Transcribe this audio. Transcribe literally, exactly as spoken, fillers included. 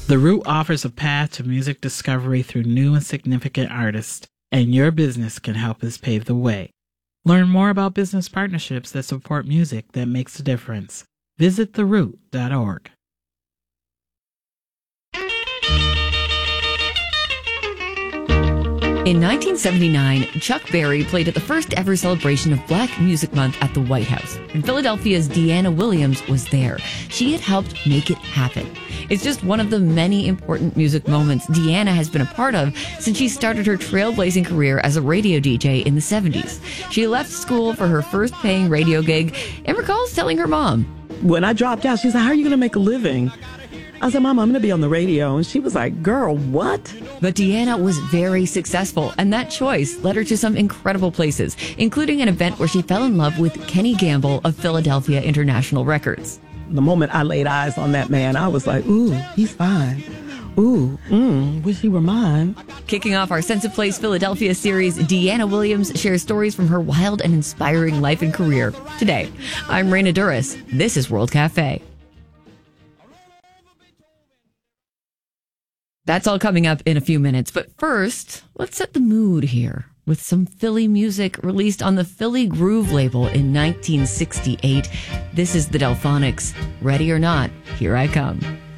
The Root offers a path to music discovery through new and significant artists, and your business can help us pave the way. Learn more about business partnerships that support music that makes a difference. Visit the root dot org. In nineteen seventy-nine, Chuck Berry played at the first ever celebration of Black Music Month at the White House, and Philadelphia's Deanna Williams was there. She had helped make it happen. It's just one of the many important music moments Deanna has been a part of since she started her trailblazing career as a radio D J in the seventies. She left school for her first paying radio gig and recalls telling her mom, when I dropped out, she said, how are you going to make a living? I said, Mom, I'm going to be on the radio. And she was like, girl, what? But Deanna was very successful, and that choice led her to some incredible places, including an event where she fell in love with Kenny Gamble of Philadelphia International Records. The moment I laid eyes on that man, I was like, ooh, he's fine. Ooh, mm, wish he were mine. Kicking off our Sense of Place Philadelphia series, Deanna Williams shares stories from her wild and inspiring life and career. Today, I'm Raina Duras. This is World Cafe. That's all coming up in a few minutes. But first, let's set the mood here with some Philly music released on the Philly Groove label in nineteen sixty-eight. This is the Delphonics. Ready or not, here I come.